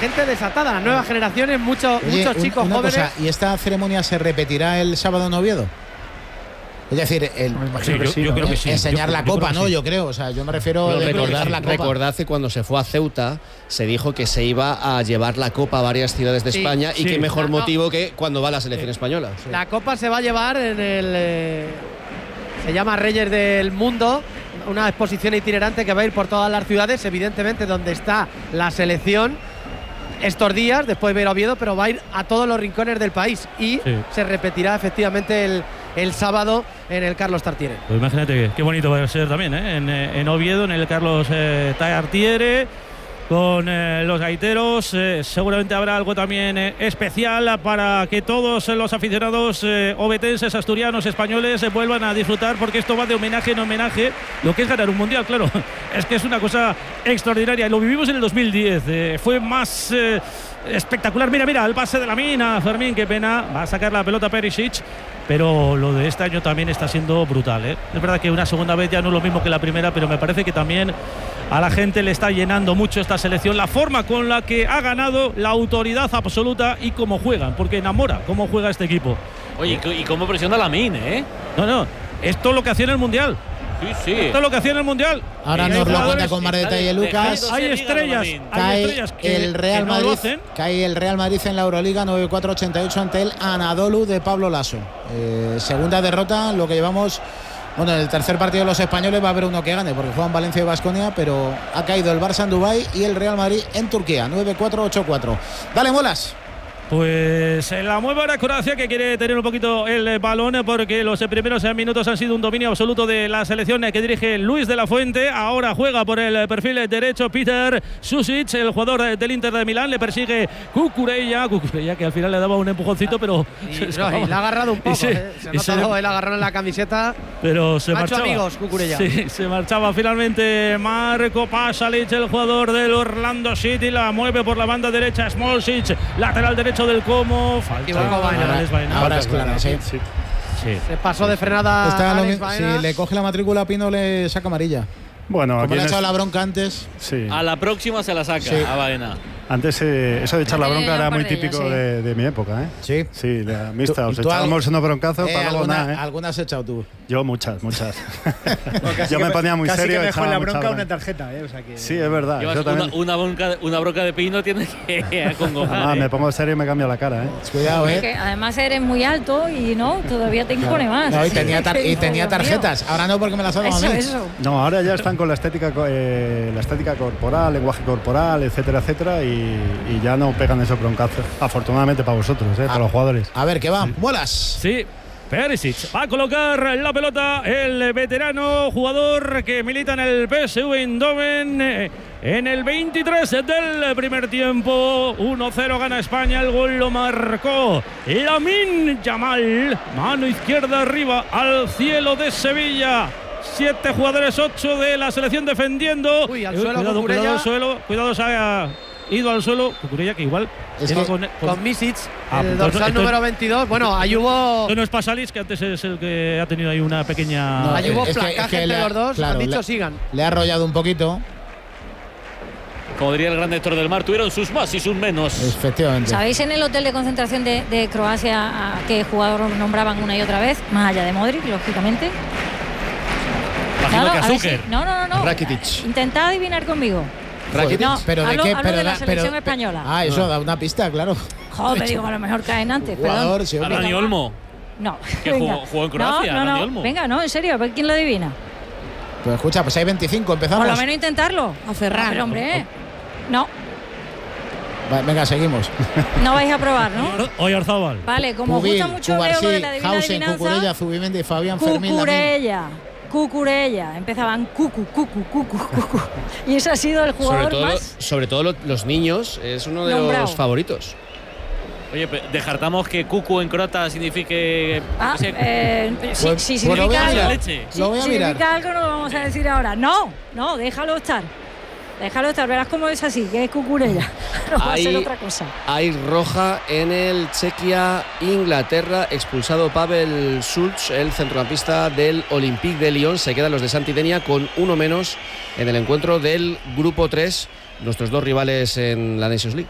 gente desatada, las nuevas generaciones, muchos chicos jóvenes. Cosa, ¿y esta ceremonia se repetirá el sábado en Oviedo? Es decir, yo creo que sí. Enseñar la copa, ¿no? Sí. Yo creo, o sea, yo me refiero a recordar la copa. Recordad que cuando se fue a Ceuta se dijo que se iba a llevar la copa a varias ciudades de España y qué mejor motivo que cuando va la selección española. Sí. La copa se va a llevar en el... se llama Reyes del Mundo, una exposición itinerante que va a ir por todas las ciudades, evidentemente donde está la selección estos días, después va a ir a Oviedo, pero va a ir a todos los rincones del país y se repetirá efectivamente el sábado en el Carlos Tartiere. Pues imagínate qué bonito va a ser también, en Oviedo, en el Carlos Tartiere, con los gaiteros. Seguramente habrá algo también especial para que todos los aficionados ovetenses, asturianos, españoles vuelvan a disfrutar, porque esto va de homenaje en homenaje, lo que es ganar un mundial, claro. Es que es una cosa extraordinaria. Lo vivimos en el 2010, fue más espectacular. Mira, el pase de la mina, Fermín, qué pena, va a sacar la pelota Perisic, pero lo de este año también está siendo brutal, ¿eh? Es verdad que una segunda vez ya no es lo mismo que la primera, pero me parece que también a la gente le está llenando mucho esta selección, la forma con la que ha ganado, la autoridad absoluta y cómo juegan, porque enamora cómo juega este equipo. Oye, y cómo presiona la Min, ¿eh? No, esto es lo que hacía en el Mundial. Sí. Esto es lo que hacía en el Mundial. Ahora nos lo cuenta con más detalle Lucas. Hay estrellas que el Real no Madrid, lo hacen. cae el Real Madrid en la Euroliga 9-4-88 ante el Anadolu de Pablo Lasso. Segunda derrota, lo que llevamos. Bueno, en el tercer partido de los españoles va a haber uno que gane, porque juegan Valencia y Baskonia, pero ha caído el Barça en Dubái y el Real Madrid en Turquía, 9-4-8-4. Dale, Molas. Pues la muy buena Croacia, que quiere tener un poquito el balón, porque los primeros minutos han sido un dominio absoluto de la selección que dirige Luis de la Fuente. Ahora juega por el perfil derecho Peter Susic, el jugador del Inter de Milán. Le persigue Cucurella, que al final le daba un empujoncito, pero y le ha agarrado un poco, se ha notado el agarrón en la camiseta, pero se marchaba. Amigos, Cucurella. Sí, se marchaba finalmente Marco Pasalic, el jugador del Orlando City. La mueve por la banda derecha Smolcic, lateral derecho del Como. Falta. Ahora es clara, sí. Se pasó de frenada. Si le coge la matrícula a Pino, le saca amarilla. Bueno, como le ha echado la bronca antes. Sí. A la próxima se la saca a Baena. Antes eso de echar la bronca era muy típico de mi época, ¿eh? Sí. Sí, amistad. Os echábamos unos broncazos para luego nada, ¿eh? ¿Algunas has echado tú? Yo muchas. Yo me ponía muy serio. Casi que me dejó en la bronca una tarjeta, ¿eh? O sea que... Sí, es verdad. Una bronca de Pino tiene que acongojar. Me pongo serio y me cambio la cara, ¿eh? Cuidado, ¿eh? Porque además eres muy alto y todavía te impone más. No, y tenía tarjetas. Ahora no, porque me las ha dado a mí. Eso. No, ahora ya están con la estética corporal, lenguaje corporal, etcétera, etcétera, y ya no pegan esos broncazos. Afortunadamente para vosotros, para los jugadores. A ver, ¿qué va? ¿Bolas? Sí. Perisic va a colocar la pelota el veterano jugador que milita en el PSV Eindhoven en el 23 del primer tiempo. 1-0 gana España. El gol lo marcó Lamine Yamal, mano izquierda arriba al cielo de Sevilla. 7 jugadores, 8 de la selección defendiendo. Uy, al suelo, cuidado al suelo. Cuidado, se ha ido al suelo. Cucurella, que igual con Misic, el dorsal número 22. Bueno, ahí hubo. No es Pasalic, que antes es el que ha tenido ahí una pequeña. No, ahí hubo placaje entre los dos. Claro, han dicho sigan. Le ha arrollado un poquito. Como diría el gran Héctor del Mar, tuvieron sus más y sus menos. Efectivamente. ¿Sabéis en el hotel de concentración de Croacia a qué jugador nombraban una y otra vez? Más allá de Modric, lógicamente. Imagino que Azúcar. No. Rakitic. Intentad adivinar conmigo. Rakitic. No, ¿Pero de qué? hablo de la selección española. Eso da una pista, claro. Joder, digo, a lo mejor caen antes. Jugador, sí, Dani Olmo. No. Que jugó en Croacia, Dani Olmo. Venga, no, en serio, ¿quién lo adivina? Pues escucha, pues hay 25, empezamos. Por lo menos intentarlo. A Ferran. Pero hombre, no. Venga, seguimos. No vais a probar, ¿no? Oyarzábal. Vale, como os gusta mucho Leo lo de la divina Hausen, Cucurella, Zubimendi, Fabián, Fermín. Cucurella. Empezaban cucu. Y ese ha sido el jugador más. Sobre todo los niños, es uno de nombrado. los favoritos. Oye, descartamos que cucu en croata signifique. Si significa algo. Leche. Lo voy a mirar. Significa algo, no lo vamos a decir ahora. No, déjalo estar. Verás cómo es así, que es Cucurella. No va a ser otra cosa. Hay roja en el Chequia-Inglaterra, expulsado Pavel Schulz, el centrocampista del Olympique de Lyon. Se quedan los de Santidenia con uno menos en el encuentro del grupo 3, nuestros dos rivales en la Nations League.